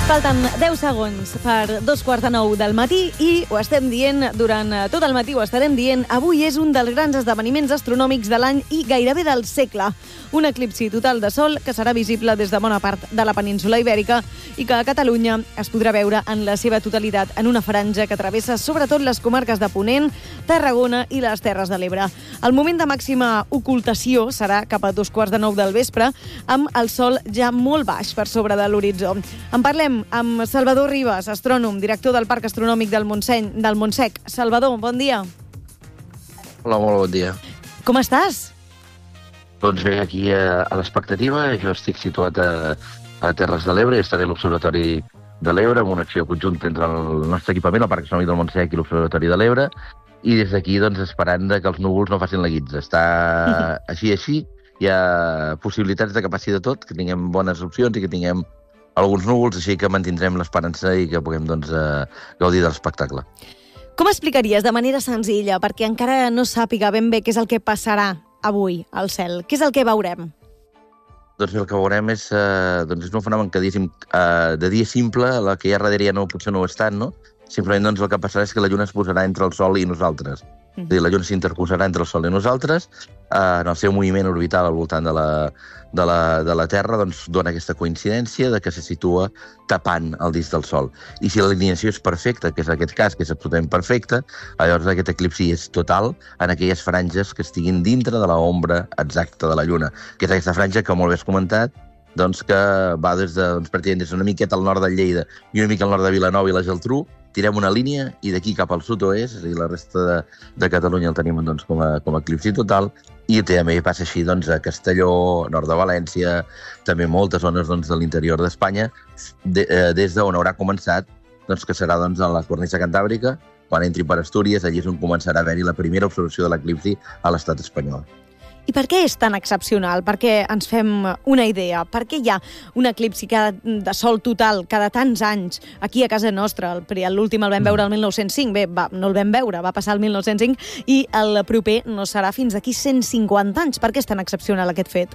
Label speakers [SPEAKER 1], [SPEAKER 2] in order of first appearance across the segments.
[SPEAKER 1] Falten 10 segons per 2:45 del matí i ho estem dient durant tot el matí, ho estarem dient. Avui és un dels grans esdeveniments astronòmics de l'any i gairebé del segle. Un eclipsi total de sol que serà visible des de bona part de la península Ibèrica i que a Catalunya es podrà veure en la seva totalitat en una franja que travessa sobretot les comarques de Ponent, Tarragona i les Terres de l'Ebre. El moment de màxima ocultació serà cap a 8:45 del vespre, amb el sol ja molt baix per sobre de l'horitzó. En parlem amb Salvador Ribas, astrònom, director del Parc Astronòmic del Montsec. Salvador, bon dia.
[SPEAKER 2] Hola, molt bon dia.
[SPEAKER 1] Com estàs?
[SPEAKER 2] Doncs bé, aquí a l'expectativa, jo estic situat a Terres de l'Ebre, estaré a l'Observatori de l'Ebre, amb una acció conjunta entre el nostre equipament, el Parc Astronòmic del Montsec i l'Observatori de l'Ebre, i des d'aquí doncs, esperant que els núvols no facin la guitza. Està així, hi ha possibilitats de que passi de tot, que tinguem bones opcions i que tinguem alguns núvols, així que mantindrem l'esperança i que puguem gaudir de l'espectacle.
[SPEAKER 1] Com explicaries de manera senzilla, perquè encara no sàpiga ben bé què és el que passarà avui al cel? Què és el que veurem?
[SPEAKER 2] Doncs el que veurem és un fenomen que, de dia simple, la que hi ha darrere ja potser no ho és tant, no? Simplement el que passarà és que la Lluna es posarà entre el Sol i nosaltres. És a dir, la Lluna s'interposarà entre el Sol i nosaltres, en el seu moviment orbital al voltant de la Terra, doncs dona aquesta coincidència de que se situa tapant el disc del Sol. I si l'alineació és perfecta, que és aquest cas, que és absolutament perfecta, llavors aquest eclipsi és total en aquelles franges que estiguin dintre de l'ombra exacta de la Lluna, que és aquesta franja que molt bé has comentat, doncs que va des de una miqueta al nord de Lleida i una mica al nord de Vilanova i la Geltrú, tirem una línia i d'aquí cap al sud-oest, és a dir, la resta de Catalunya el tenim com a eclipsi total, i també passa així a Castelló, nord de València, també moltes zones de l'interior d'Espanya, des d'on haurà començat, que serà a la cornisa cantàbrica, quan entri per Astúries, allí és on començarà a haver-hi la primera observació de l'eclipsi a l'estat espanyol.
[SPEAKER 1] I per què és tan excepcional? Perquè ens fem una idea. Per què hi ha un eclipsi de sol total cada tants anys aquí a casa nostra? L'últim el vam veure el 1905. Bé, no el vam veure, va passar el 1905, i el proper no serà fins d'aquí 150 anys. Per què és tan excepcional aquest fet?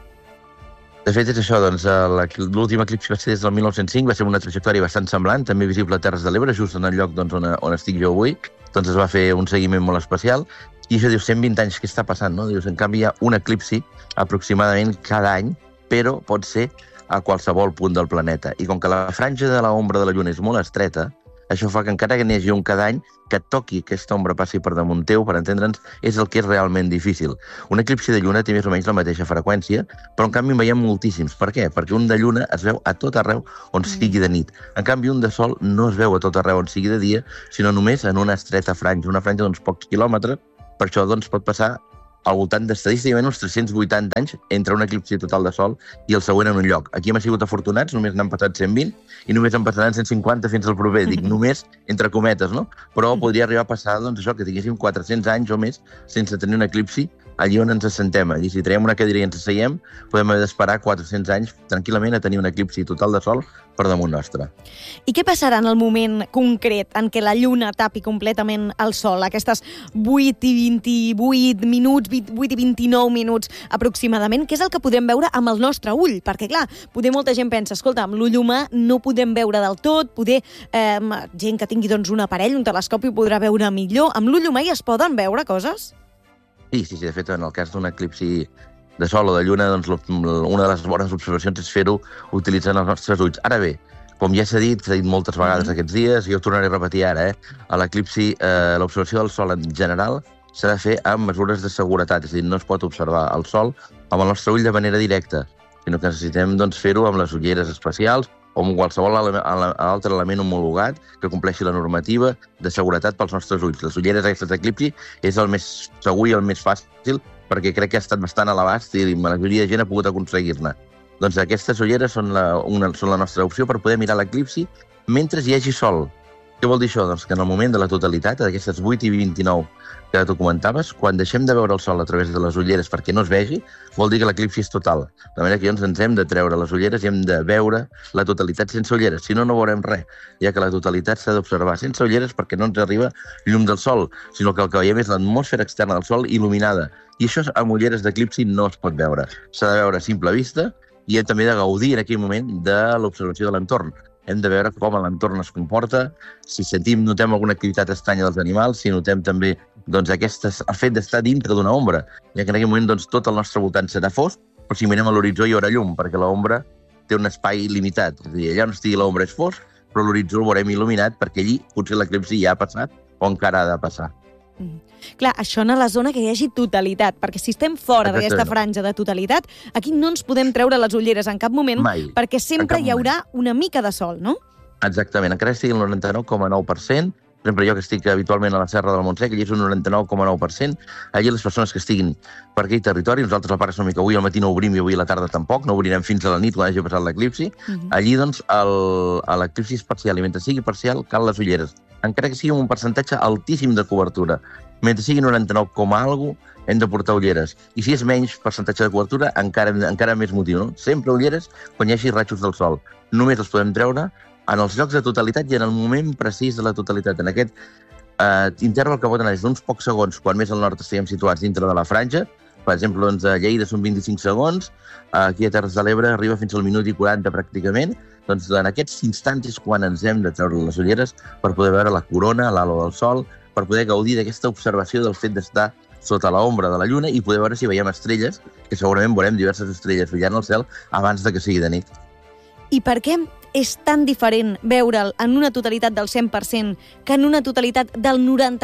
[SPEAKER 2] De fet, és això, l'últim eclipsi va ser des del 1905, va ser una trajectòria bastant semblant, també visible a Terres de l'Ebre, just en el lloc on estic jo avui. Doncs es va fer un seguiment molt especial. I això dius, 120 anys, què està passant? No? Dius, en canvi hi ha un eclipsi aproximadament cada any, però pot ser a qualsevol punt del planeta. I com que la franja de l'ombra de la Lluna és molt estreta, això fa que encara que n'hi hagi un cada any, que et toqui aquesta ombra passi per damunt teu, per entendre'ns, és el que és realment difícil. Un eclipsi de Lluna té més o menys la mateixa freqüència, però en canvi en veiem moltíssims. Per què? Perquè un de Lluna es veu a tot arreu on sigui de nit. En canvi, un de Sol no es veu a tot arreu on sigui de dia, sinó només en una estreta franja, una franja d'uns pocs quilòmetres. Per això pot passar al voltant d'estadísticament uns 380 anys entre un eclipsi total de Sol i el següent en un lloc. Aquí hem sigut afortunats, només n'han passat 120 i només en passaran 150 fins al proper. Dic només entre cometes, no? Però podria arribar a passar que tinguéssim 400 anys o més sense tenir un eclipsi allí on ens assentem. Allí, si traiem una cadira i ens asseiem, podem haver d'esperar 400 anys tranquil·lament a tenir un eclipsi total de Sol per damunt nostre.
[SPEAKER 1] I què passarà en el moment concret en què la Lluna tapi completament el Sol? Aquestes 8 i 28 minuts, 8 i 29 minuts aproximadament, què és el que podem veure amb el nostre ull? Perquè, clar, molta gent pensa, escolta, amb l'ull humà no podem veure del tot, gent que tingui un aparell, un telescopi, ho podrà veure millor. Amb l'ull humà ja es poden veure coses?
[SPEAKER 2] Sí, de fet, en el cas d'un eclipsi de Sol o de Lluna, una de les bones observacions és fer-ho utilitzant els nostres ulls. Ara bé, com ja s'ha dit moltes vegades aquests dies, jo ho tornaré a repetir ara, a l'eclipsi, l'observació del Sol en general s'ha de fer amb mesures de seguretat, és a dir, no es pot observar el Sol amb el nostre ull de manera directa, sinó que necessitem fer-ho amb les ulleres especials o amb qualsevol altre element homologat que compleixi la normativa de seguretat pels nostres ulls. Les ulleres aquestes d'eclipsi és el més segur i el més fàcil, perquè crec que ha estat bastant a l'abast i la majoria de gent ha pogut aconseguir-ne. Doncs aquestes ulleres són la nostra opció per poder mirar l'eclipsi mentre hi hagi sol. Què vol dir això? Doncs que en el moment de la totalitat, d'aquestes 8 i 29 que tu comentaves, quan deixem de veure el sol a través de les ulleres perquè no es vegi, vol dir que l'eclipsi és total. De manera que ens hem de treure les ulleres i hem de veure la totalitat sense ulleres. Si no, no veurem res, ja que la totalitat s'ha d'observar sense ulleres perquè no ens arriba llum del sol, sinó que el que veiem és l'atmosfera externa del sol il·luminada. I això amb ulleres d'eclipsi no es pot veure. S'ha de veure a simple vista i hem també de gaudir en aquell moment de l'observació de l'entorn. hem de veure com l'entorn es comporta, si notem alguna activitat estranya dels animals, si notem també doncs, el fet d'estar dintre d'una ombra, ja que en aquell moment doncs, tot el nostre voltant serà fosc, però si mirem a l'horitzó hi haurà llum, perquè l'ombra té un espai limitat. És a dir, allà on estigui l'ombra és fosc, però l'horitzó el veurem il·luminat perquè allí potser l'eclipsi ja ha passat o encara ha de passar.
[SPEAKER 1] Clar, això en la zona que hi hagi totalitat, perquè si estem fora d'aquesta franja de totalitat, aquí no ens podem treure les ulleres en cap moment, perquè sempre hi haurà una mica de sol, no?
[SPEAKER 2] Exactament, encara estigui el 99,9%, per exemple, jo que estic habitualment a la Serra del Montsec, allí és un 99,9%, allí les persones que estiguin per aquell territori, nosaltres al Parc Astronòmic avui al matí no obrim i avui a la tarda tampoc, no obrirem fins a la nit quan hagi passat l'eclipsi, allí doncs l'eclipsi és parcial i mentre sigui parcial cal les ulleres, encara que sigui un percentatge altíssim de cobertura. Mentre sigui 99, hem de portar ulleres. I si és menys percentatge de cobertura, encara més motiu, no? Sempre ulleres quan hi hagi rajos del sol. Només els podem treure en els llocs de totalitat i en el moment precís de la totalitat. En aquest interval que pot anar des d'uns pocs segons, quan més al nord estiguem situats dintre de la franja, per exemple, doncs, a Lleida són 25 segons, aquí a Terres de l'Ebre arriba fins al minut i 40 pràcticament, doncs en aquests instants és quan ens hem de treure les ulleres per poder veure la corona, l'halo del sol, per poder gaudir d'aquesta observació del fet d'estar sota l'ombra de la lluna i poder veure si veiem estrelles, que segurament veurem diverses estrelles brillant al cel abans de que sigui de nit.
[SPEAKER 1] I per què és tan diferent veure'l en una totalitat del 100% que en una totalitat del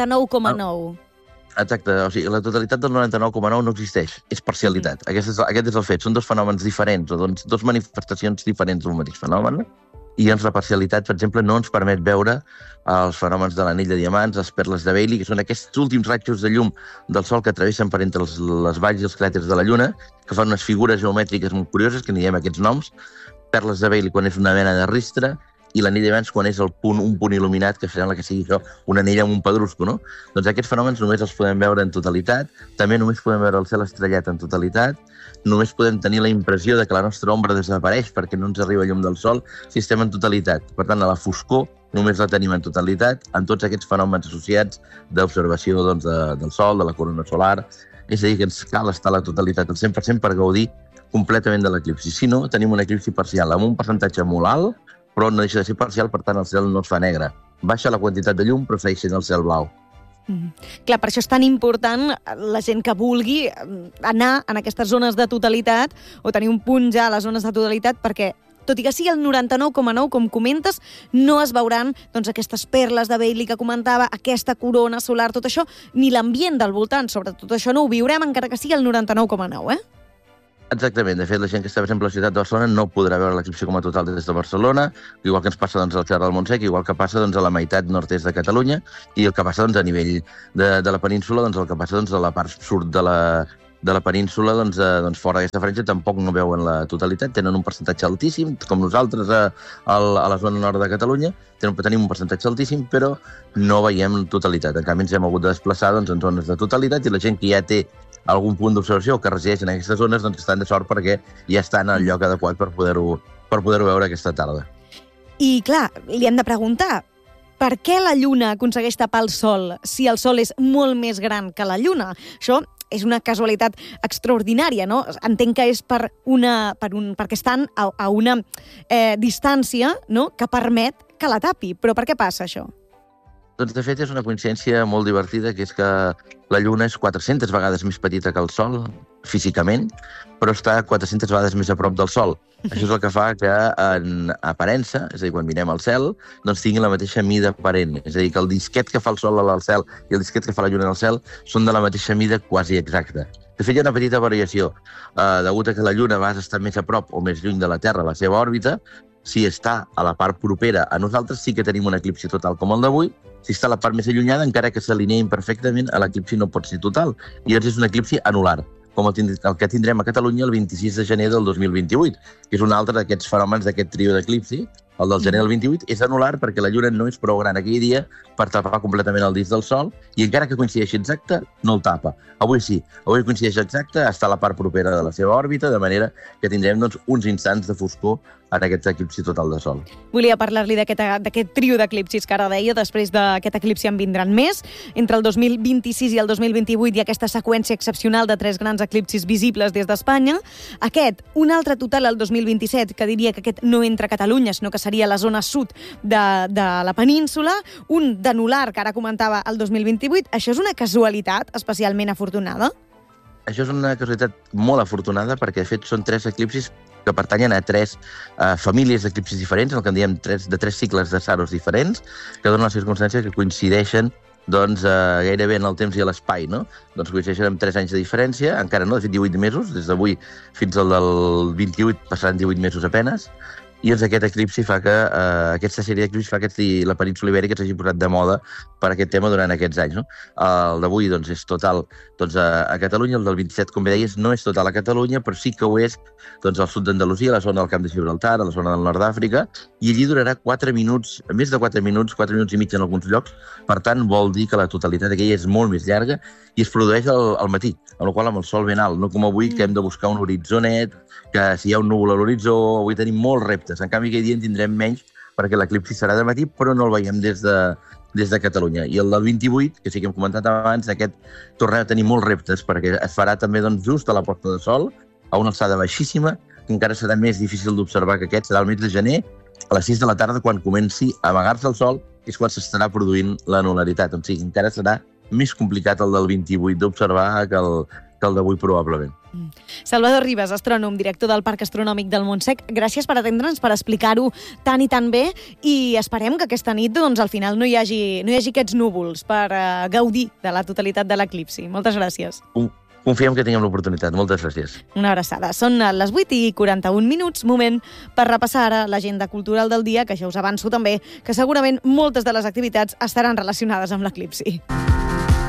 [SPEAKER 1] 99,9%?
[SPEAKER 2] Exacte, o sigui, la totalitat del 99,9 no existeix, és parcialitat. Aquest és el fet, són dos fenòmens diferents, o dos manifestacions diferents d'un mateix fenomen, i la parcialitat, per exemple, no ens permet veure els fenòmens de l'anell de diamants, les perles de Bailey, que són aquests últims rajos de llum del sol que travessen per entre les valls i els cràters de la Lluna, que fan unes figures geomètriques molt curioses, que n'hi diem aquests noms, perles de Bailey quan és una mena de ristre, i l'anell de diamants quan és un punt il·luminat, que sembla que sigui això, un anell amb un pedrusco, no? Doncs aquests fenòmens només els podem veure en totalitat, també només podem veure el cel estrellat en totalitat, només podem tenir la impressió de que la nostra ombra desapareix perquè no ens arriba llum del sol si estem en totalitat. Per tant, a la foscor només la tenim en totalitat, en tots aquests fenòmens associats d'observació doncs, del sol, de la corona solar. És a dir, que ens cal estar a la totalitat al 100% per gaudir completament de l'eclipsi. Si no, tenim un eclipsi parcial amb un percentatge molt alt, però no deixa de ser parcial, per tant el cel no es fa negre. Baixa la quantitat de llum, però segueix sent el cel blau.
[SPEAKER 1] Clar, per això és tan important la gent que vulgui anar en aquestes zones de totalitat o tenir un punt ja a les zones de totalitat, perquè tot i que sigui el 99,9, com comentes, no es veuran doncs, aquestes perles de Bailey que comentava, aquesta corona solar, tot això, ni l'ambient del voltant, sobretot això no ho viurem encara que sigui el 99,9, eh?
[SPEAKER 2] Exactament. De fet, la gent que està, per exemple, a la ciutat de Barcelona no podrà veure l'eclipsi com a total des de Barcelona, igual que ens passa doncs, al Serra del Montsec, igual que passa doncs, a la meitat nord-est de Catalunya, i el que passa doncs, a nivell de la península, doncs, el que passa doncs, a la part sud de la península, doncs, fora d'aquesta franja, tampoc no veuen la totalitat, tenen un percentatge altíssim, com nosaltres a la zona nord de Catalunya, tenim un percentatge altíssim, però no veiem totalitat. En canvi, ens hem hagut de desplaçar doncs, en zones de totalitat, i la gent que ja té algun punt d'observació que resideix en aquestes zones doncs estan de sort perquè ja estan al lloc adequat per poder-ho veure aquesta tarda.
[SPEAKER 1] I clar, li hem de preguntar, per què la Lluna aconsegueix tapar el Sol si el Sol és molt més gran que la Lluna? Això és una casualitat extraordinària, no? Entenc que és perquè estan a una distància, no?, que permet que la tapi. Però per què passa això?
[SPEAKER 2] Doncs, de fet, és una coincidència molt divertida, que és que la Lluna és 400 vegades més petita que el Sol, físicament, però està 400 vegades més a prop del Sol. Això és el que fa que, en aparença, és a dir, quan mirem al cel, doncs tingui la mateixa mida aparent. És a dir, que el disquet que fa el Sol al cel i el disquet que fa la Lluna al cel són de la mateixa mida quasi exacta. De fet, hi ha una petita variació. Degut a que la Lluna va estar més a prop o més lluny de la Terra a la seva òrbita, si està a la part propera a nosaltres, sí que tenim un eclipsi total com el d'avui. Si està a la part més allunyada, encara que s'alinei imperfectament, l'eclipsi no pot ser total. I llavors és un eclipsi anular, com el que tindrem a Catalunya el 26 de gener del 2028, que és un altre d'aquests fenòmens d'aquest trio d'eclipsi. El del gener del 28 és anular perquè la Lluna no és prou gran aquell dia per tapar completament el disc del Sol i encara que coincideixi exacte, no el tapa. Avui sí, avui coincideix exacte, està a la part propera de la seva òrbita, de manera que tindrem doncs, uns instants de foscor en aquest eclipsi total de Sol.
[SPEAKER 1] Volia parlar-li d'aquest trio d'eclipsis que ara deia, després d'aquest eclipsi en vindran més. Entre el 2026 i el 2028 hi ha aquesta seqüència excepcional de 3 grans eclipsis visibles des d'Espanya. Aquest, un altre total el 2027, que diria que aquest no entra a Catalunya, sinó que seria la zona sud de la península, un d'anular, que ara comentava, el 2028. Això és una casualitat especialment afortunada?
[SPEAKER 2] Això és una casualitat molt afortunada perquè, de fet, són 3 eclipsis que pertanyen a 3 famílies d'eclipsis diferents, el que en diem de 3 cicles de Saros diferents, que donen les circumstàncies que coincideixen gairebé en el temps i a l'espai, no? Doncs coincideixen amb 3 anys de diferència, encara no, de fet 18 mesos, des d'avui fins al del 28 passaran 18 mesos apenes, i doncs aquesta sèrie d'eclipsis fa que la península ibèrica s'hagi posat de moda per aquest tema durant aquests anys. No? El d'avui és total a Catalunya, el del 27, com bé deies, no és total a Catalunya, però sí que ho és al sud d'Andalusia, a la zona del Camp de Gibraltar, a la zona del nord d'Àfrica, i allí durarà 4 minuts, més de 4 minuts i mig en alguns llocs. Per tant, vol dir que la totalitat d'aquella és molt més llarga i es produeix al matí, amb la qual amb el sol ben alt, no com avui que hem de buscar un horitzó net, que si hi ha un núvol a l'horitzó, avui tenim molts reptes. En canvi, aquell dia en tindrem menys perquè l'eclipsi serà de matí, però no el veiem des de Catalunya. I el del 28, que sí que hem comentat abans, aquest tornarà a tenir molts reptes perquè es farà també just a la posta de sol, a una alçada baixíssima, que encara serà més difícil d'observar que aquest. Serà el mes de gener, a les 6 de la tarda, quan comenci a amagar-se el sol, és quan s'estarà produint l'anularitat. O sigui, encara serà més complicat el del 28 d'observar que el d'avui, probablement.
[SPEAKER 1] Salvador Ribas, astrònom, director del Parc Astronòmic del Montsec, gràcies per atendre'ns, per explicar-ho tan i tan bé, i esperem que aquesta nit al final no hi hagi aquests núvols per gaudir de la totalitat de l'eclipsi. Moltes gràcies.
[SPEAKER 2] Confiem que tinguem l'oportunitat. Moltes gràcies.
[SPEAKER 1] Una abraçada. Són les 8:41, moment per repassar ara l'agenda cultural del dia, que ja us avanço també que segurament moltes de les activitats estaran relacionades amb l'eclipsi.